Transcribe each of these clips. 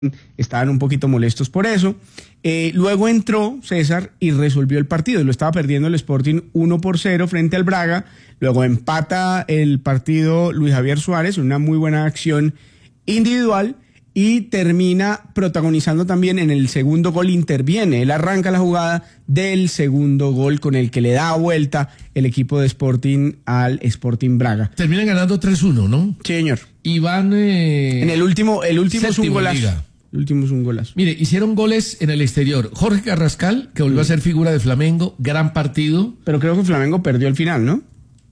estaban un poquito molestos por eso. Luego entró César y resolvió el partido. Lo estaba perdiendo el Sporting 1-0 frente al Braga. Luego empata el partido Luis Javier Suárez, una muy buena acción individual, y termina protagonizando también en el segundo gol. Interviene, él arranca la jugada del segundo gol con el que le da vuelta el equipo de Sporting al Sporting Braga. Terminan ganando 3-1, ¿no? Sí, señor. Y van en el último es un golazo. Liga. El último es un golazo. Mire, hicieron goles en el exterior. Jorge Carrascal, que volvió a ser figura de Flamengo, gran partido. Pero creo que Flamengo perdió al final, ¿no?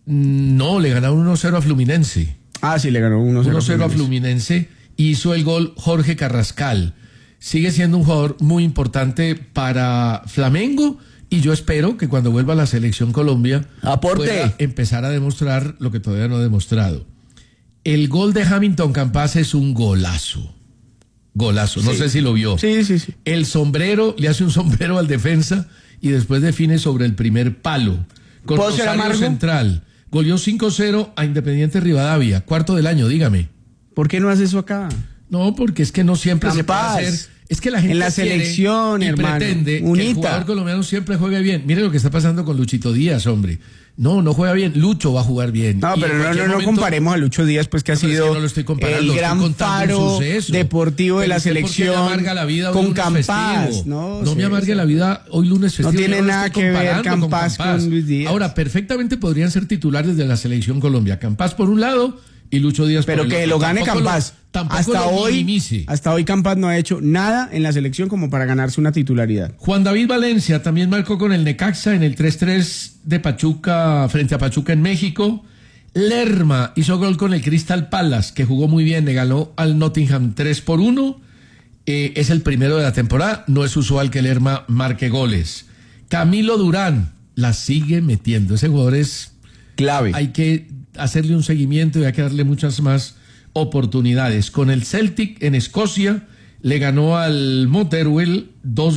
No, le ganaron 1-0 a Fluminense. Ah, sí, le ganó 1-0 a Fluminense. Hizo el gol Jorge Carrascal. Sigue siendo un jugador muy importante para Flamengo, y yo espero que cuando vuelva a la selección Colombia pueda empezar a demostrar lo que todavía no ha demostrado. El gol de Hamilton Campas es un golazo. Golazo, no sé si lo vio. Sí. El sombrero, le hace un sombrero al defensa y después define sobre el primer palo. Con Rosario Central. Goleó 5-0 a Independiente Rivadavia, cuarto del año, dígame. ¿Por qué no hace eso acá? No, porque es que no siempre se puede hacer. Es que la gente en la selección, hermano, pretende que el jugador colombiano siempre juegue bien. Mire lo que está pasando con Luchito Díaz, hombre. No juega bien. Lucho va a jugar bien. No, pero no comparemos a Lucho Díaz, pues que ha sido el gran faro deportivo de la selección con Campas. No me amargue la vida hoy lunes festivo. No tiene nada que ver Campas con Luis Díaz. Ahora, perfectamente podrían ser titulares de la selección Colombia. Campas por un lado y Lucho Díaz por el otro. Pero que lo gane Campas. Hasta hoy Campas no ha hecho nada en la selección como para ganarse una titularidad. Juan David Valencia también marcó con el Necaxa en el 3-3 de Pachuca frente a Pachuca en México. Lerma hizo gol con el Crystal Palace, que jugó muy bien, le ganó al Nottingham 3-1. Es el primero de la temporada, no es usual que Lerma marque goles. Camilo Durán la sigue metiendo, ese jugador es clave. Hay que hacerle un seguimiento y hay que darle muchas más oportunidades. Con el Celtic en Escocia le ganó al Motherwell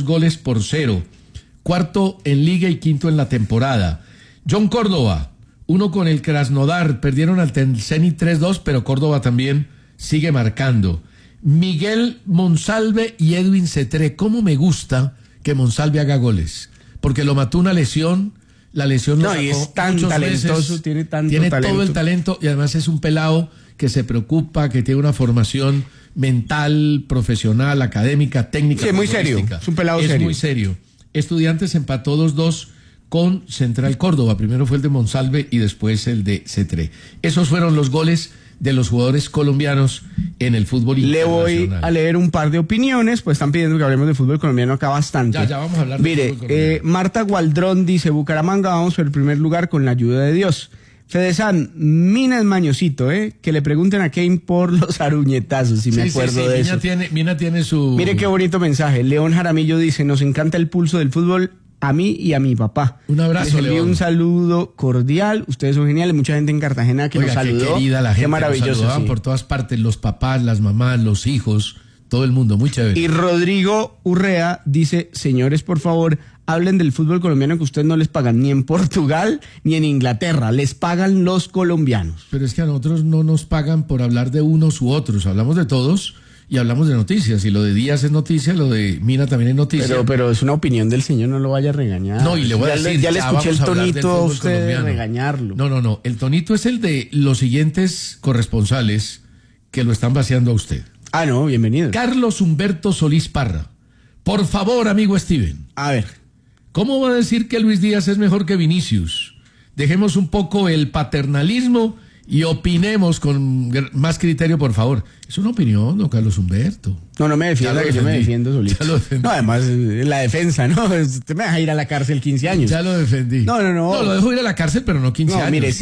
2-0. Cuarto en liga y quinto en la temporada. John Córdoba, uno con el Krasnodar, perdieron al Zenit 3-2, pero Córdoba también sigue marcando. Miguel Monsalve y Edwin Cetré. ¿Cómo me gusta que Monsalve haga goles? Porque lo mató una lesión. La lesión lo sacó y es tan talentoso, tiene talento. Todo el talento, y además es un pelado que se preocupa, que tiene una formación mental, profesional, académica, técnica. Sí, muy serio, es un pelado serio. Es muy serio. Estudiantes empató 2-2 con Central Córdoba. Primero fue el de Monsalve y después el de Cetré. Esos fueron los goles de los jugadores colombianos en el fútbol internacional. Le voy a leer un par de opiniones, pues están pidiendo que hablemos de fútbol colombiano acá bastante. Ya vamos a hablar de fútbol colombiano. Marta Gualdrón dice, Bucaramanga vamos por el primer lugar con la ayuda de Dios. Fedesan, Mina es mañosito, que le pregunten a Kane por los aruñetazos, si me acuerdo de eso. Mina tiene su... Mire qué bonito mensaje. León Jaramillo dice, nos encanta el pulso del fútbol, a mí y a mi papá. Un abrazo, les envío un saludo cordial. Ustedes son geniales. Mucha gente en Cartagena que nos saludó. Qué querida la gente. Qué maravilloso. Nos saludaban por todas partes, los papás, las mamás, los hijos, todo el mundo. Muy chévere. Y Rodrigo Urrea dice, señores, por favor, hablen del fútbol colombiano, que ustedes no les pagan ni en Portugal ni en Inglaterra. Les pagan los colombianos. Pero es que a nosotros no nos pagan por hablar de unos u otros. Hablamos de todos. Y hablamos de noticias, y lo de Díaz es noticia, lo de Mina también es noticia. Pero es una opinión del señor, no lo vaya a regañar. No, y le voy a decir, ya le escuché el tonito a usted de regañarlo. No, el tonito es el de los siguientes corresponsales que lo están vaciando a usted. Ah, no, bienvenido. Carlos Humberto Solís Parra. Por favor, amigo Steven. A ver. ¿Cómo va a decir que Luis Díaz es mejor que Vinicius? Dejemos un poco el paternalismo y opinemos con más criterio, por favor. Es una opinión, don Carlos Humberto. No me defienda, que yo me defiendo solito. No, además, la defensa, ¿no? Usted me deja ir a la cárcel 15 años. Ya lo defendí. No, lo dejo ir a la cárcel, pero no 15 años. Mire,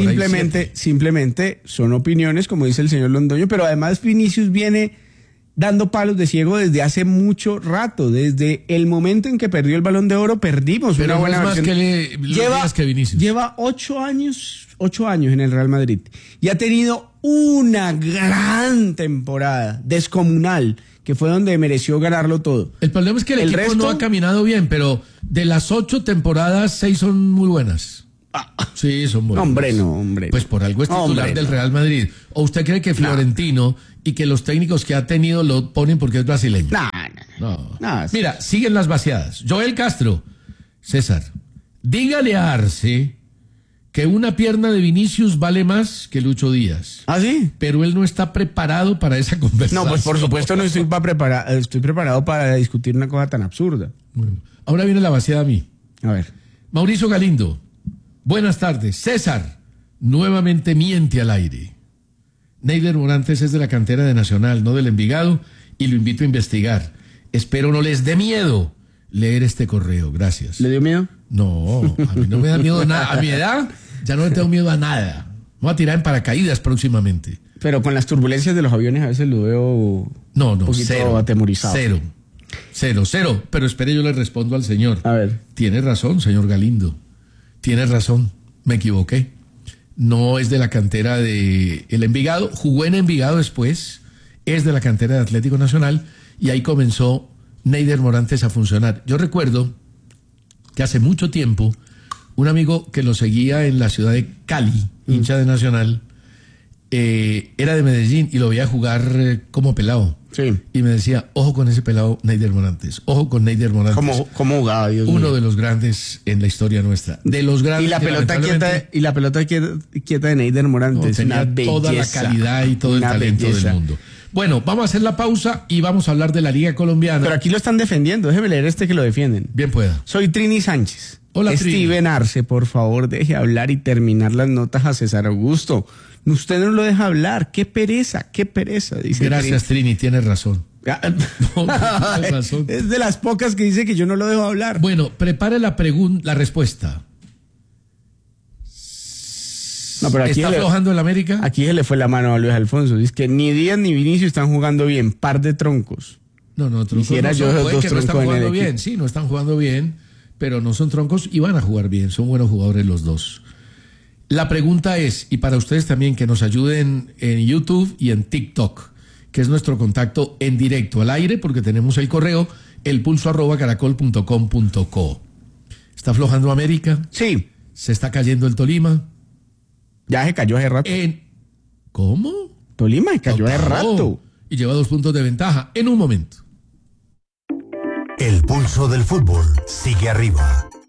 simplemente son opiniones, como dice el señor Londoño, pero además Vinicius viene dando palos de ciego desde hace mucho rato. Desde el momento en que perdió el Balón de Oro, perdimos pero una buena versión. Que Vinicius. Lleva 8 años en el Real Madrid y ha tenido una gran temporada descomunal, que fue donde mereció ganarlo todo. El problema es que el equipo no ha caminado bien, pero de las 8 temporadas, 6 son muy buenas. Sí, son buenos. Hombre, no, hombre. Pues por algo es titular Hombre, del no. Real Madrid. ¿O usted cree que Florentino y que los técnicos que ha tenido lo ponen porque es brasileño? No. Mira, siguen las vaciadas. Joel Castro, César, dígale a Arce que una pierna de Vinicius vale más que Lucho Díaz. ¿Ah, sí? Pero él no está preparado para esa conversación. No, pues por supuesto no estoy preparado. Estoy preparado para discutir una cosa tan absurda. Bueno, ahora viene la vaciada a mí. A ver. Mauricio Galindo, buenas tardes. César, nuevamente miente al aire. Neider Morantes es de la cantera de Nacional, no del Envigado, y lo invito a investigar. Espero no les dé miedo leer este correo. Gracias. ¿Le dio miedo? No, a mí no me da miedo nada. A mi edad ya no le tengo miedo a nada. Me voy a tirar en paracaídas próximamente. Pero con las turbulencias de los aviones a veces lo veo No, un poquito cero. atemorizado. Cero. Pero espere, yo le respondo al señor. A ver. Tiene razón, señor Galindo. Tiene razón. Me equivoqué. No es de la cantera de el Envigado. Jugó en Envigado después. Es de la cantera de Atlético Nacional. Y ahí comenzó Neider Morantes a funcionar. Yo recuerdo que hace mucho tiempo un amigo que lo seguía en la ciudad de Cali, hincha de Nacional, era de Medellín y lo veía jugar como pelado. Sí. Y me decía, ojo con ese pelado Neider Morantes, ojo con Neider Morantes. ¿Cómo jugaba, Dios mío? Uno de los grandes en la historia nuestra. De los grandes. Y la pelota quieta de Neider Morantes. Tenía una toda la belleza, calidad y todo el talento belleza del mundo. Bueno, vamos a hacer la pausa y vamos a hablar de la Liga Colombiana. Pero aquí lo están defendiendo. Déjeme leer que lo defienden. Bien pueda. Soy Trini Sánchez. Hola, Trini. Steven Arce, por favor, deje hablar y terminar las notas a César Augusto. Usted no lo deja hablar. Qué pereza, dice. Gracias, Trini, tienes razón. No, tienes razón. Es de las pocas que dice que yo no lo dejo hablar. Bueno, prepare la respuesta. No, pero ¿Está aflojando el América? Aquí se le fue la mano a Luis Alfonso. Dice que ni Díaz ni Vinicius están jugando bien. Par de troncos. No, troncos Quisiera no yo son, esos puede dos que no están troncos en el jugando bien. equipo. Sí, no están jugando bien, pero no son troncos y van a jugar bien. Son buenos jugadores los dos. La pregunta es, y para ustedes también, que nos ayuden en YouTube y en TikTok, que es nuestro contacto en directo al aire, porque tenemos el correo elpulso@caracol.com.co. ¿Está aflojando América? Sí. ¿Se está cayendo el Tolima? Ya se cayó hace rato. ¿Cómo? Tolima se cayó hace rato. Y lleva 2 puntos de ventaja en un momento. El pulso del fútbol sigue arriba.